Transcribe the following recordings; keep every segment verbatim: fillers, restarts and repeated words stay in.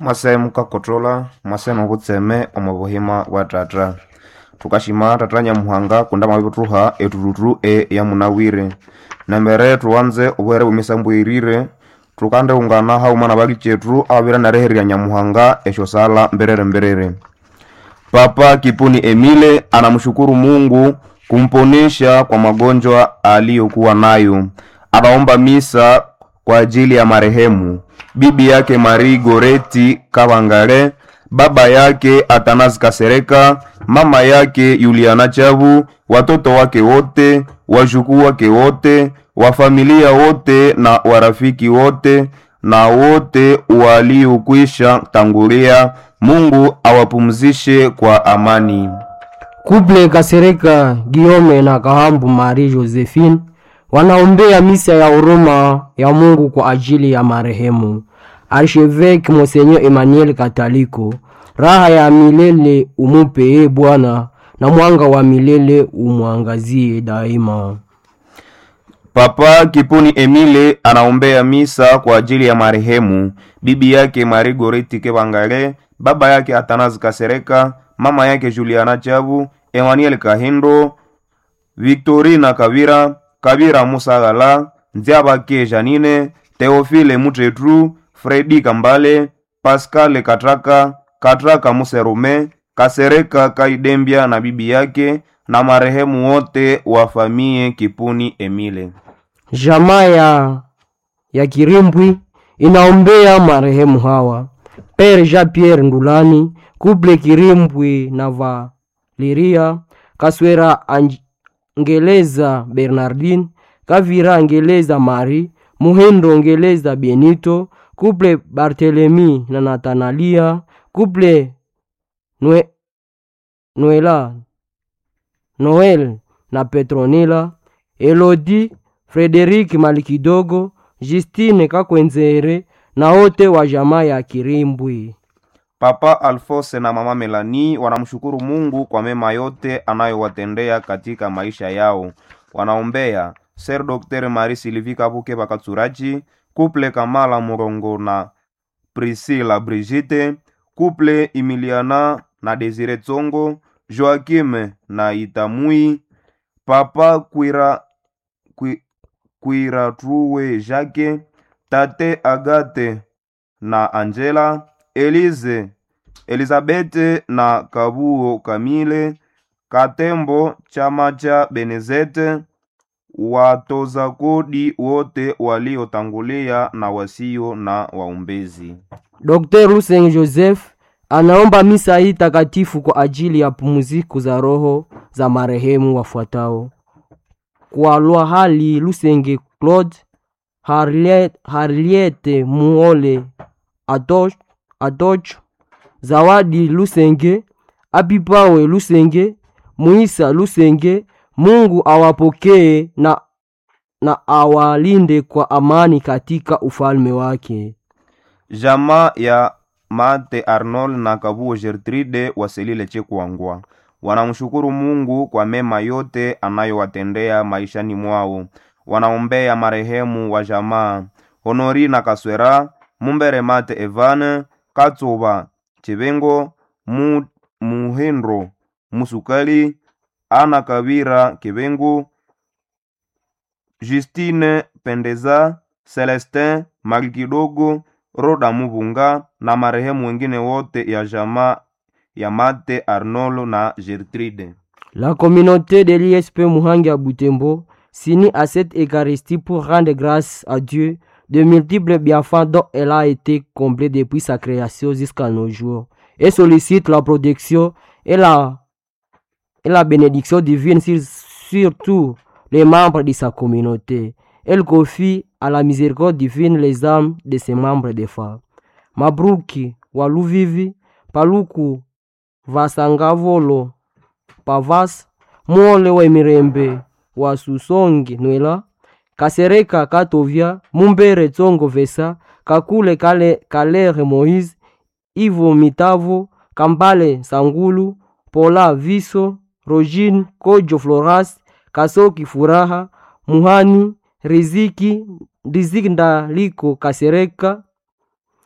Masemu kakotrola, masemu kutseme omabuhima wa tatra. Tukashima tatra nyamuhanga kunda mabitruha eturutu e ya munawire. Nambere tuwanze ubwere bumisambu irire. Tukande ungana haumana bagi chetru awira nareheri ya nyamuhanga esho sala mberere mberere. Papa Kipuni Emile anamshukuru Mungu kumponesha kwa magonjwa aliyokuwa nayo. Anaomba misa kwa ajili ya marehemu bibi yake Marie Goreti Kavangale, baba yake Atanazi Kasereka, mama yake Juliana Chavu, watoto wake wote, wajukuu wake wote, wa familia wote na warafiki wote na wote waliokwisha tangulia. Mungu awapumzishe kwa amani. Kuple Kasereka Guillaume na Kahambu Marie Josephine wanaombea misa ya huruma ya Mungu kwa ajili ya marehemu Archevêque Monseigneur Emmanuel Kataliko. Raha ya milele umupe e Bwana, na mwanga wa milele umwangazie daima. Papa Kipuni Emile anaombea misa kwa ajili ya marehemu bibi yake Marie Goreti Kavangale, baba yake Atanazi Kasereka, mama yake Juliana Chavu, Emmanuel Kahindo, Victorina Kavira, Kabira Musagala, Nziabake Janine, Teofile Mutretru, Fredi Kambale, Pascal Katraka, Katraka Muserume, Kasereka Kaidembia na bibi yake na marehemu wote wa famie Kipuni Emile. Jamaa ya, ya Kirimbwi inaombea marehemu hawa: Père Jean-Pierre Ndulani, Kuble Kirimbwi na Valeria Kaswera, Angeleza Bernardine, Kavira Angeleza Marie, Muhendo Angeleza Benito, Kuble Barthelemy na Natanalia, Kuble Nue, Noela Noel na Petronila, Elodie Frederic Malikidogo, Justine Kakwenzere na wote wa jamaa ya Kirimbwi. Papa Alphonse na mama Melanie wanamshukuru Mungu kwa mema yote anayowatendea katika maisha yao. Wanaombea Sir Docteur Marie Sylvie Kabuke Bakatsurachi, Couple Kamala Murongo na Priscilla Brigitte, Couple Emiliana na Desire Tsongo, Joachim na Itamui, Papa Kuira Kuira Truwe Jacques, Tate Agate na Angela, Elise Elizabeth na Kabuo Kamile, Katembo Chamacha Benezete, watoza kodi wote waliotangulia na wasio na waombezi. Docteur Luseng Joseph anaomba misa hii takatifu kwa ajili ya pumziko za roho za marehemu wafuatao: kwa Lwahali Lusenge Claude, Harriet, Harriet Muole Atoch, Atoch, Zawadi Lusenge, Abipawe Lusenge, Muisa Lusenge. Mungu awapokee na, na awalinde kwa amani katika ufalme wake. Jamaa ya Mate Arnold na Kabuo Gertrude Waselile Chekwangwa wanamshukuru Mungu kwa mema yote anayowatendea maishani mwao. Wanaombea marehemu wa jamaa Honori na Kaswera, Mumbere Mate Evane, Katsoba Chibengo, Mu, Muhendro Musukali, Ana Kavira Kibengu, Justine Pendeza, Celestin Magikidogo, Roda Mubunga na marehemu wengine wote ya jamaa ya Mate Arnolo na Gertrude. La communauté de l'I S P Muhangi à Butembo s'unit à cette Eucharistie pour rendre grâce à Dieu de multiples bienfaits dont elle a été comblée depuis sa création jusqu'à nos jours, et sollicite la protection et la, et la bénédiction divine sur, sur tous les membres de sa communauté. Elle confie à la miséricorde divine les âmes de ses membres de femmes. Mabruki Waluvivi, Paluku Vasangavolo Pavas, Mole Wemirembe Wasusongi Nwela, Kasereka Katovia, Mumbere Tsongo Vesa, Kakule Kale Kalere Moïse, Ivo Mitavo, Kambale Sangulu, Pola Viso, Rogine Kojo Floras, Kasoki Furaha, Muhani Riziki, Riziki Ndaliko Kasereka,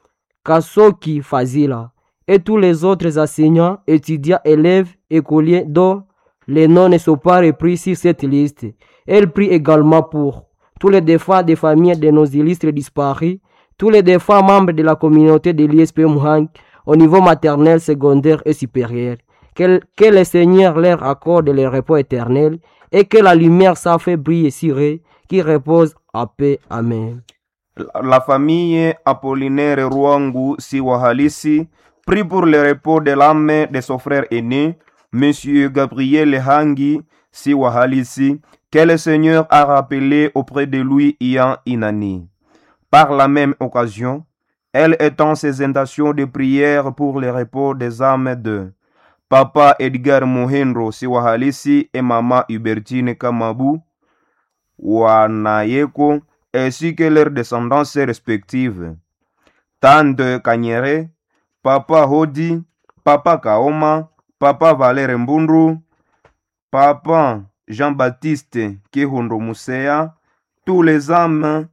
Kasoki Fazila, et tous les autres enseignants, étudiants, élèves, écoliers dont les noms ne sont pas repris sur cette liste. Elle prie également pour tous les défunts des familles de nos illustres disparus, tous les défunts membres de la communauté de l'I S P Muhang au niveau maternel, secondaire et supérieur. Que, que le Seigneur leur accorde le repos éternel et que la lumière s'en fait briller sur eux, qui repose en paix. Amen. La famille Apollinaire Ruangu Siwa Halisi prie pour le repos de l'âme de son frère aîné, Monsieur Gabriel Hangi Siwa Halisi, que le Seigneur a rappelé auprès de lui Ian Inani. Par la même occasion, elle étend ses intentions de prière pour le repos des âmes de Papa Edgar Mohenro Siwa Halisi et Maman Hubertine Kamabu Wanayeko, ainsi que leurs descendances respectives. Tante Kanyere, Papa Hodi, Papa Kaoma, Papa Valère Mbundu, Papa Jean-Baptiste Kihundro Musea, tous les âmes,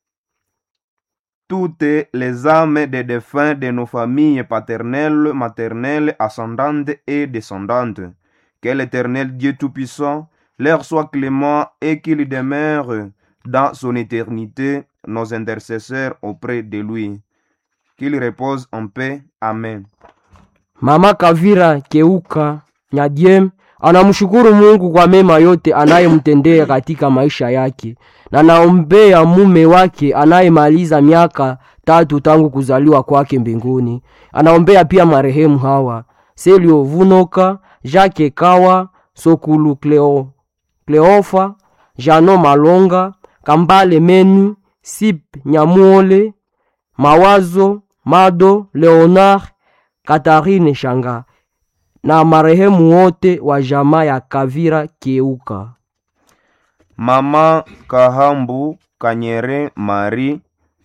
toutes les âmes des défunts de nos familles paternelles, maternelles, ascendantes et descendantes. Que l'Éternel Dieu Tout-Puissant leur soit clément et qu'il demeure dans son éternité nos intercesseurs auprès de lui. Qu'il repose en paix. Amen. Mama Kavira Keuka Nyadiem anamshukuru Mungu kwa mema yote anayemtendea katika maisha yake, na naombea mume wake anayemaliza miaka tatu tangu kuzaliwa kwake mbinguni. Anaombea pia marehemu hawa: Selio Vunoka, Jacques Kawa, Sokulu Cleo, Cleofa, Jano Malonga, Kambale Menu, Sip Nyamuole, Mawazo Mado, Leonard, Katarine Shanga na marehemu wote wa jamaa ya Kavira Keuka. Mama Kahambu Kanyere Marie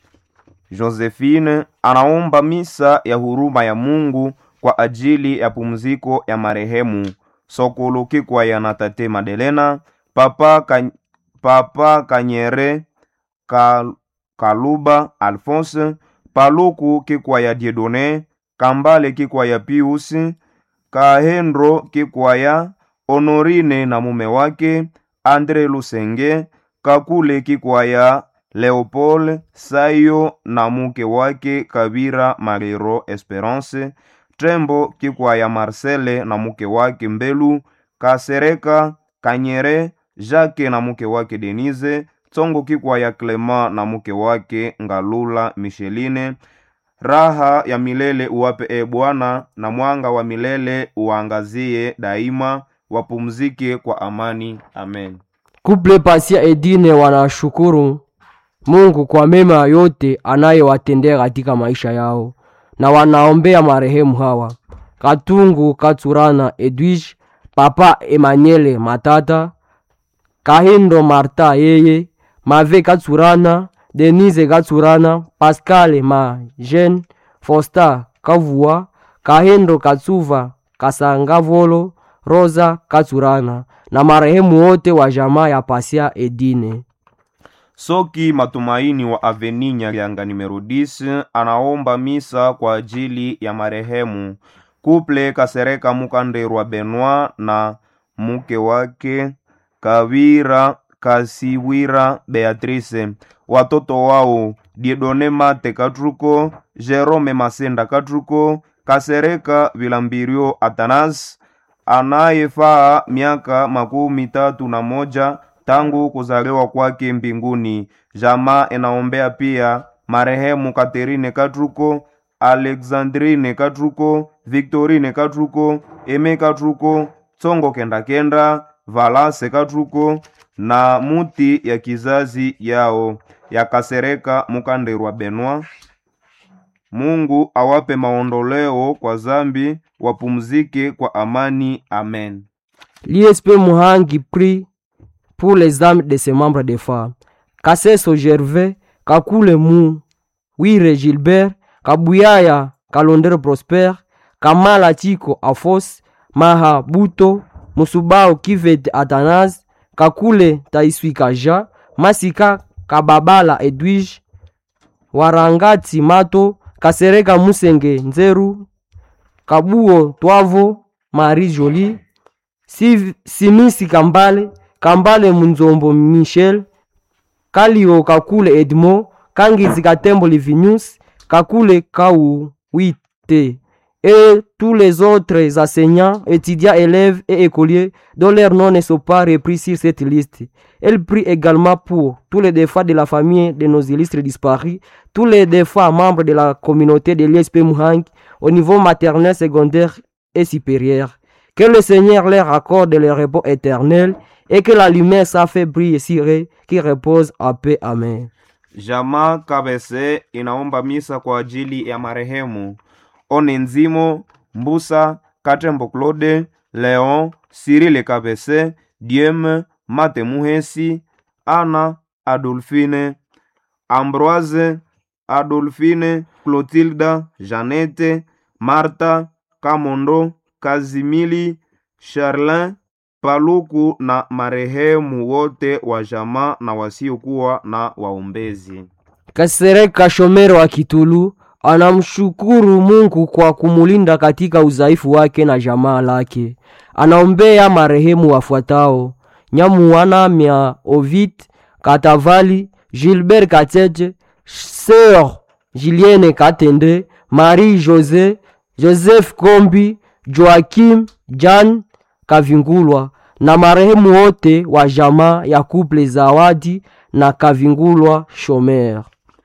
Josephine anaomba misa ya huruma ya Mungu kwa ajili ya pumziko ya marehemu Sokolo Kikwa ya Natate Madelena, Papa Kany, Papa Kanyere Kal, Kaluba Alphonse, Paluku Kikwa ya Diedone, Kambale Kikwa ya Pius, Kahendro Kikwa ya Honorine na mume wake Andre Lusenge, Kakule Kikwa ya Leopold Sayo na muke wake Kabira Marero Esperance, Trembo Kikwa ya Marcele na muke wake Mbelu, Kasereka Kanyere Jacques na muke wake Denise, Tsongo Kikwa ya Clement na muke wake Ngalula Micheline. Raha ya milele uwape e Bwana, na mwanga wa milele uangazie daima, wapumzike kwa amani. Amen. Couple Pasia Edine wanashukuru Mungu kwa mema yote anayewatendea katika maisha yao, na wanaombea marehemu hawa: Katungu Katsurana Edwige, Papa Emmanuel Matata, Kahindo Marta yeye, Mave Katsurana, Denise Katsurana, Pascal Majen, Fosta Kavua, Kahindo Katsuva Kasangavolo, Rosa Katsurana na marehemu wote wa jamaa ya Pasia Edine. Soki Matumaini wa Aveni Nyarianga numero dix anaomba misa kwa ajili ya marehemu Couple Kasereka Mukanderwa Benoit na muke wake Kavira Kasiwira Beatrice, watoto wao Diedone Mate Katruko, Jerome Masenda Katruko, Kasereka Vilambirio Atanas anayefaa miaka makumi tatu na moja tangu kuzaliwa kwake mbinguni. Jamaa enaombea pia marehemu Katerine Katruko, Alexandrine Katruko, Victorine Katruko, Eme Katruko, Tsongo Kenda Kenda, Valase Katruko na muti ya kizazi yao ya Kasereka Mukanderwa Benoit. Mungu awape maondoleo kwa zambi, wapumzike kwa amani. Amen. L'I S P Muhangi prie pour les âmes de ses membres de femmes: Kaseso Gervais, Kakule Mou, Wire Gilbert, Kabuyaya Kalondero Prosper, Kamala Chiko Afos, Maha Buto, Musubao Kivet Atanas, Kakule Taiswi Kaja, Masika Kababala Edwige, Warangati Mato, Kasereka Musenge Nzeru, Kabuo Twavo Marie Jolie, Siv, Simisi Kambale, Kambale Munzombo Michel, Kalio Kakule Edmo, Kangizi Katembo Livinius, Kakule Kau Wite, et tous les autres enseignants, étudiants, élèves et écoliers dont leurs noms ne sont pas repris sur cette liste. Elle prie également pour tous les défunts de la famille de nos illustres disparus, tous les défunts membres de la communauté de l'I S P Muhang au niveau maternel, secondaire et supérieur. Que le Seigneur leur accorde le repos éternel et que la lumière s'en fait briller sur eux, qui repose en paix. Amen. Jamaa Kabese inaomba misa kwa ajili ya marehemu Onenzimo Mbusa Katembo Claude, Leon Cyril Kabese, Diem Mate Muhesi, Anna Adolphine, Ambroise Adolphine, Clotilda, Janete, Martha Kamondo, Kazimili, Charlin, Paluku na marehemu wote wa jamaa na wasiokuwa na waombezi. Kasereka Shomero wa Kitulu anamshukuru Mungu kwa kumulinda katika udhaifu wake na jamaa lake. Anaombea marehemu wafuatao: Nyamuana Mia Ovid Katavali, Gilbert Kateje, Sœur Julienne Katende, Marie José, Joseph Kombi, Joachim Jan Kavingulwa na marehemu wote wa jamaa ya couple Zawadi na Kavingulwa Shomer.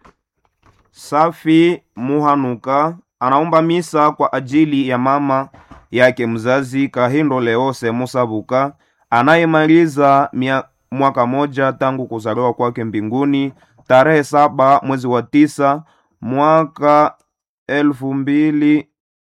Safi Muhanuka anaomba misa kwa ajili ya mama yake mzazi Kahindo Leose Musabuka anayemaliza mwaka moja tangu kuzaliwa kwake mbinguni tarehe saba mwezi wa tisa mwaka elfu mbili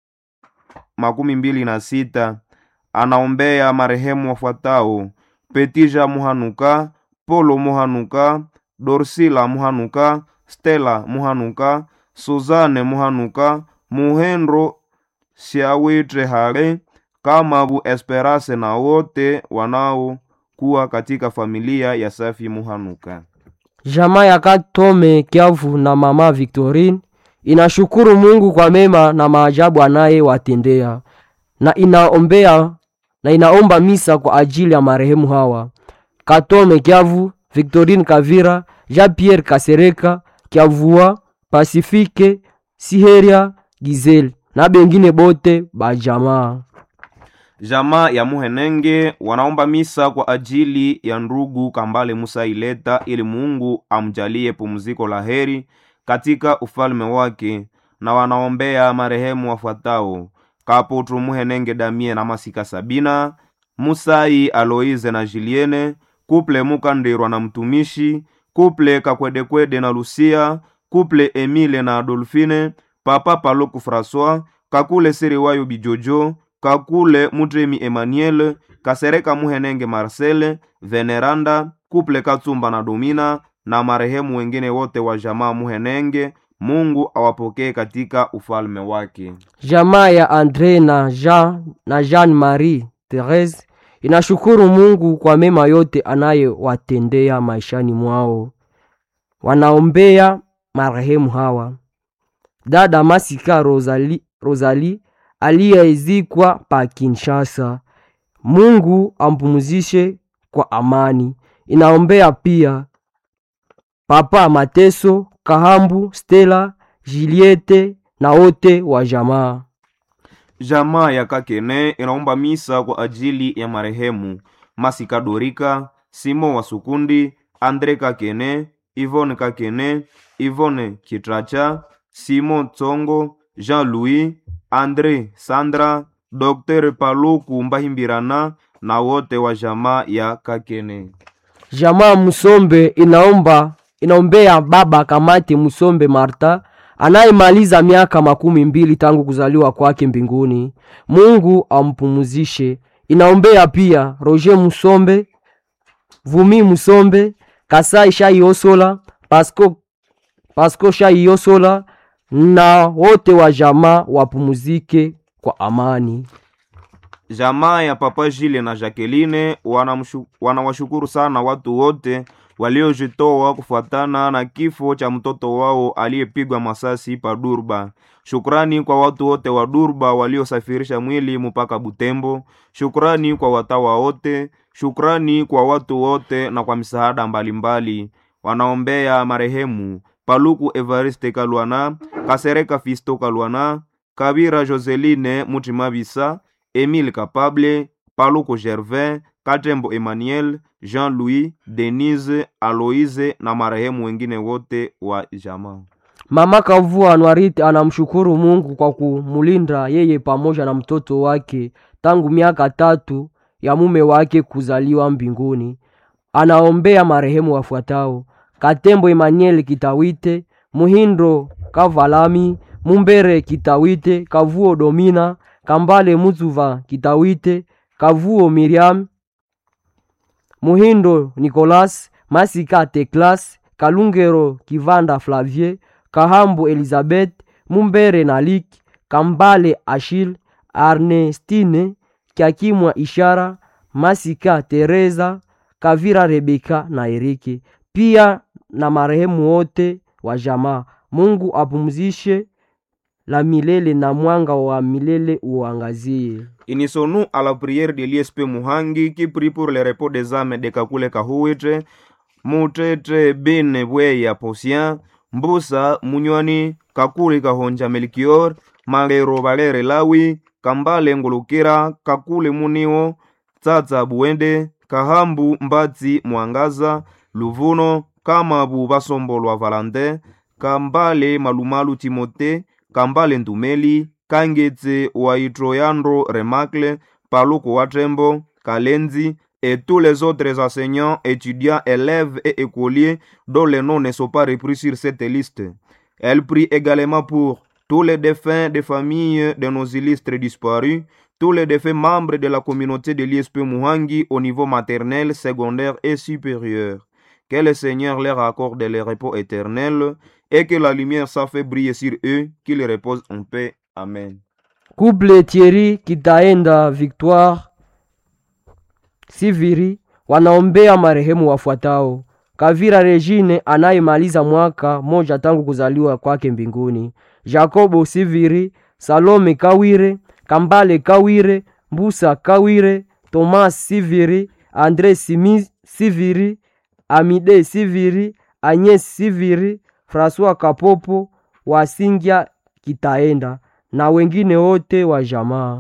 makumi mbili na sita. Anaombea marehemu wafuatao: Petija Muhanuka, Polo Muhanuka, Dorsila Muhanuka, Stella Muhanuka, Suzanne Muhanuka, Muhendro Siawitre Hare, Kamabu Esperance na wote wanao kuwa katika familia ya Safi Muhanuka. Jamaa ya Katome Kiavu na mama Victorine inashukuru Mungu kwa mema na maajabu anaye watendea, na inaombea na inaomba misa kwa ajili ya marehemu hawa: Katome Kiavu, Victorine Kavira, Jean-Pierre Kasereka Kiavua, Pacifique Siheria Gizel na bengine bote ba jamaa. Jamaa ya Muhenenge wanaomba misa kwa ajili ya ndugu Kambale Musa Ileta ili Mungu amjalie pumziko la heri katika ufalme wake, na wanaombea marehemu wafuatao: Kaputu Muhenenge Damie na Masika Sabina, Musai Aloise na Julienne, Couple Mukandirwa na Mtumishi, Couple Kakwedekwede na Lucia, Couple Emile na Adolphine, Papa Paluku François, Kakule Seriwayo Bijojo, Kakule Mutremi Emmanuel, Kasereka Muhenenge Marcel, Veneranda, Couple Katsumba na Domina na marehemu wengine wote wa jamaa Muhenenge. Mungu awapokee katika ufalme wake. Jamaa ya Andre na Jean na Jean Marie Therese inashukuru Mungu kwa mema yote anayowatendea maishani mwao. Wanaombea marehemu hawa: Dada Masika Rosalie, Rosalie aliyezikwa pa Kinshasa. Mungu ampumzishe kwa amani. Inaombea pia Papa Mateso Kahambu, Stella, Juliette na wote wa jamaa. Jamaa ya Kakene inaomba misa kwa ajili ya marehemu Masika Dorika, Simo wa Sukundi, Andre Kakene, Yvonne Kakene, Yvonne Kitracha, Simon Tsongo, Jean-Louis, Andre Sandra, Docteur Paluku Mbahimbirana na wote wa jamaa ya Kakene. Jamaa Musombe inaomba inaombea baba Kamati Musombe Marta anayemaliza miaka makumi mbili tangu kuzaliwa kwake mbinguni. Mungu ampumzishe. Inaombea pia Roger Musombe, Vumi Musombe, Kasai Shaiosola, Pasco Pasco Shaiosola na wote wa jamaa wapumzike kwa amani. Jamaa ya Papa Jile na Jacqueline wanawashukuru sana watu wote waliojitoa kufuatana na kifo cha mtoto wao aliyepigwa masasi pa Durba. Shukrani kwa watu wote wa Durba waliosafirisha mwili mpaka Butembo. Shukrani kwa watawa wote, shukrani kwa watu wote na kwa misaada mbalimbali. Wanaombea marehemu Paluku Evariste Kalwana, Kasereka Fisto Kalwana, Kabira Joseline Mutimabisa, Emile Kapable, Paluku Gervin, Katembo Emmanuel, Jean-Louis, Denise, Aloise na marehemu wengine wote wa jamaa. Mama Kavua Anwarite anamshukuru Mungu kwa kumulinda yeye pamoja na mtoto wake tangu miaka tatu ya mume wake kuzaliwa mbinguni. Anaombea marehemu wafuatao: Katembo Emmanuel Kitawite, Muhindo Kavalami, Mumbere Kitawite, Kavuo Domina, Kambale Muzuva Kitawite, Kavuo Miriam, Muhindo Nicolas, Masika Teklas, Kalungero Kivanda Flavier, Kahambo Elizabeth, Mumbere Nalik, Kambale Achille, Ernestine Kiakimwa Ishara, Masika Teresa, Kavira Rebeka na Erike, pia na marehemu wote wa jamaa. Mungu apumzishe la milele na mwanga wa milele uangazie. Unissons-nous à la prière de l'I S P Muhangi qui prie pour le repos des âmes de Kakule Kahuitre, Mutete Bene Bweya Posien, Mbusa Munywani, Kakule Kahonja Melchior, Malero Valere Lawi, Kambale Ngulukira, Kakule Munio, Tsatsa Buende, Kahambu Mbati Mwangaza, Luvuno, Kamabu Basombolwa Valentin, Kambale Malumalu Timote, Kambale Ntumeli, Kangetse Waitroyandro Remacle, Paluko Watembo, Kalenzi, et tous les autres enseignants, étudiants, élèves et écoliers dont les noms ne sont pas repris sur cette liste. Elle prie également pour tous les défunts des familles de nos illustres disparus, tous les défunts membres de la communauté de l'I S P Muhangi au niveau maternel, secondaire et supérieur. Que le Seigneur leur accorde le repos éternel et que la lumière s'en fait briller sur eux, qu'ils reposent en paix. Amen. Couple Thierry Kitaenda Victoire Siviri wanaombea marehemu wafuatao: Kavira Regine anayemaliza mwaka moja tangu kuzaliwa kwake mbinguni, Jacobo Siviri, Salome Kawire, Kambale Kawire, Mbusa Kawire, Thomas Siviri, Andre Simiz Siviri, Amide Siviri, Agnes Siviri, François Kapopo, Wasingia Kitaenda na wengine wote wa jamaa.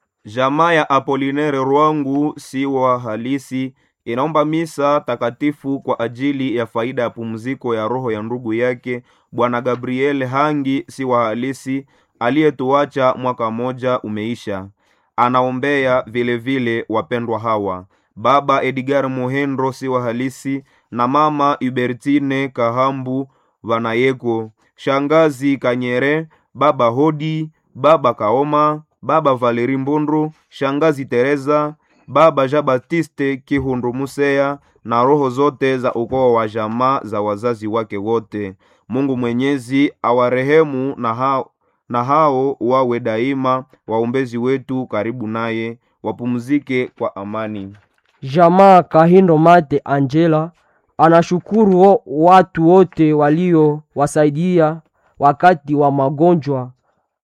Jamaa ya Apollinaire Rwangu si wa halisi inaomba misa takatifu kwa ajili ya faida ya pumziko ya roho ya ndugu yake Bwana Gabriel Hangi si wa halisi aliyetuacha mwaka moja umeisha. Anaombea vile vile wapendwa hawa: Baba Edgar Mohendro si wa halisi na Mama Hubertine Kahambu Vanayeko, Shangazi Kanyere, Baba Hodi, Baba Kaoma, Baba Valeri Mbondro, Shangazi Teresa, Baba Jean-Baptiste Kihundu Musea na roho zote za ukoo wa jamaa za wazazi wake wote. Mungu Mwenyezi awarehemu na hao, na hao wawe daima waombezi wetu karibu naye, wapumzike kwa amani. Jamaa Kahindo Mate Angela anashukuru watu wote walio wasaidia wakati wa magonjwa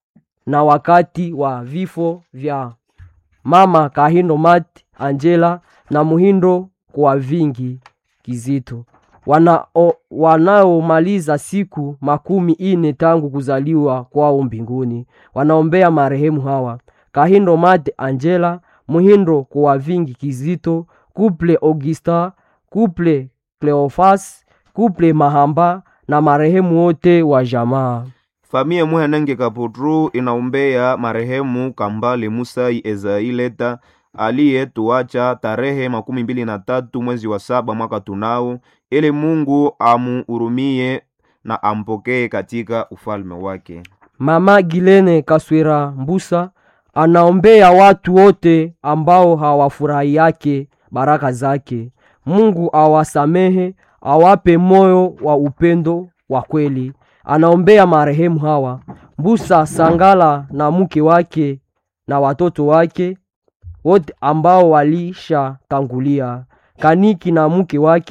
na wakati wa vifo vya Mama Kahindo Mate Angela na Muhindo kwa vingi Kizito. Wanao wanaomaliza siku makumi ine tangu kuzaliwa kwao mbinguni. Wanaombea marehemu hawa: Kahindo Mate Angela, Muhindo kwa vingi Kizito, Couple Augusta, Couple Cleofas, Couple Mahamba na marehemu wote wa jamaa. Familia Muhanenge Kaputru inaombea marehemu Kambale Musai Ezaileta aliyetuacha tarehe makumi mbili na tatu mwezi wa saba mwaka tunao, ili Mungu amuhurumie na ampokee katika ufalme wake. Mama Gilene Kaswira Mbusa anaombea watu wote ambao hawafurahi yake baraka zake. Mungu awasamehe, awape moyo wa upendo wa kweli. Anaombea marehemu hawa: Mbusa Sangala na mke wake na watoto wake wote ambao walisha tangulia, Kaniki na mke wake,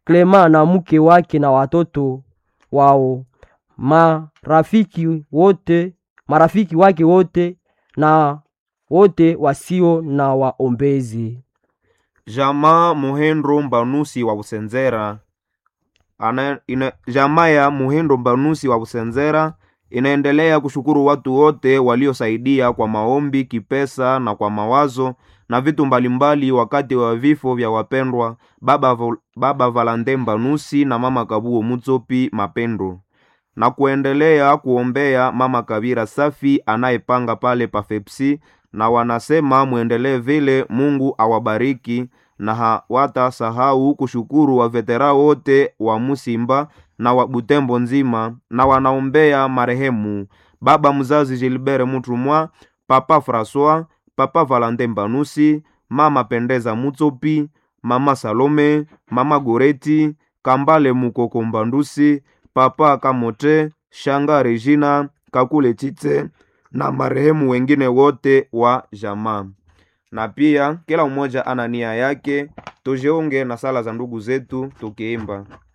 Clement na mke wake na watoto wao, marafiki wote, marafiki wake wote na wote wasio na waombezi. Jamaa Muhendo Mbanusi wa Busenzera ana ina, jamaa ya Muhendo Mbanusi wa Busenzera inaendelea kushukuru watu wote waliosaidia kwa maombi, kipesa na kwa mawazo na vitu mbalimbali wakati wa vifo vya wapendwa baba baba Valande Mbanusi na mama Kabuo Mutsopi Mapendo, na kuendelea kuombea mama Kabira Safi anayepanga pale pa Fepsi, na wanasema muendelee vile. Mungu awabariki, na hawata sahau kushukuru wa vetera wote wa Musimba na wa Butembo nzima, na wanaombea marehemu baba mzazi Gilbert Mutumwa, papa François, papa Valande Mbanusi, mama Pendeza Mutsopi, mama Salome, mama Goreti, Kambale Mukoko Mbandusi, papa Kamote, Shanga Regina, Kakule Chite na marehemu wengine wote wa jamaa. Na pia kila mmoja ana nia yake. Tujiunge na sala za ndugu zetu tukiimba.